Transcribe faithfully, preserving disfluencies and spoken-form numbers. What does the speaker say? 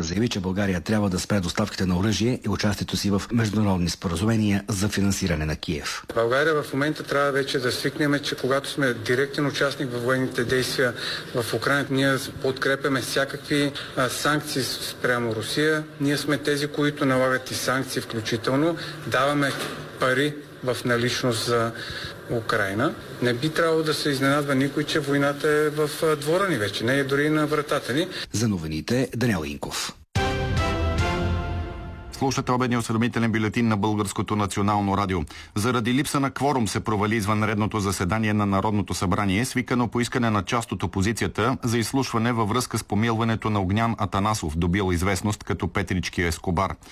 заяви, че България трябва да спре доставките на оръжие и участието си в международни споразумения за финансиране на Киев. България в момента трябва вече да свикнем, че когато сме директен участник в военните действия в Украйна, ние подкрепяме всякакви а, санкции спрямо Русия. Ние сме тези, които налагат и санкции включително. Даваме пари в наличност за Украйна. Не би трябвало да се изненадва никой, че войната е в двора ни вече, не е дори на вратата ни. За новините Даниел Инков. Слушате обедния осведомителен бюлетин на Българското национално радио. Заради липса на кворум се провали извънредното заседание на Народното събрание, свикано по искане на част от опозицията за изслушване във връзка с помилването на Огнян Атанасов, добил известност като Петрички Ескобар.